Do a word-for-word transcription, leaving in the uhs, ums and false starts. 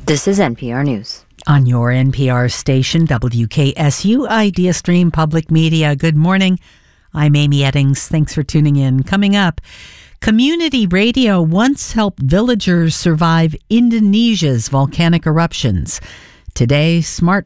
This is N P R News. On your N P R station, W K S U Idea Stream Public Media. Good morning. I'm Amy Eddings. Thanks for tuning in. Coming up, community radio once helped villagers survive Indonesia's volcanic eruptions. Today, smart